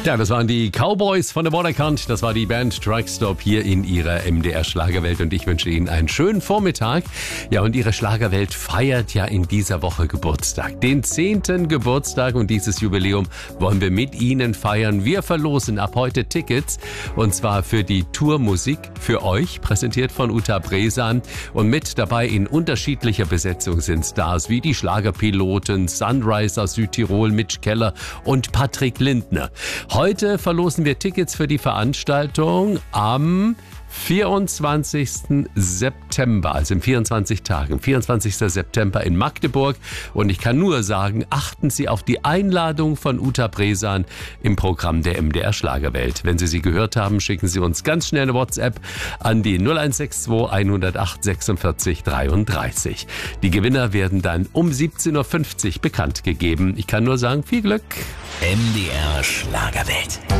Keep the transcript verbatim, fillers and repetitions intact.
Ja, das waren die Cowboys von der Waterkant. Das war die Band Truckstop hier in ihrer M D R Schlagerwelt und ich wünsche Ihnen einen schönen Vormittag. Ja, und Ihre Schlagerwelt feiert ja in dieser Woche Geburtstag. Den zehnten Geburtstag und dieses Jubiläum wollen wir mit Ihnen feiern. Wir verlosen ab heute Tickets und zwar für die Tourmusik für euch, präsentiert von Uta Bresan. Und mit dabei in unterschiedlicher Besetzung sind Stars wie die Schlagerpiloten, Sunrise aus Südtirol, Mitch Keller und Patrick Lindner. Heute verlosen wir Tickets für die Veranstaltung am vierundzwanzigsten September, also in vierundzwanzig Tagen, vierundzwanzigsten September in Magdeburg. Und ich kann nur sagen, achten Sie auf die Einladung von Uta Bresan im Programm der M D R Schlagerwelt. Wenn Sie sie gehört haben, schicken Sie uns ganz schnell eine WhatsApp an die null eins sechs zwei, hundertacht, sechsundvierzig, dreiunddreißig. Die Gewinner werden dann um siebzehn Uhr fünfzig bekannt gegeben. Ich kann nur sagen, viel Glück. M D R Schlagerwelt.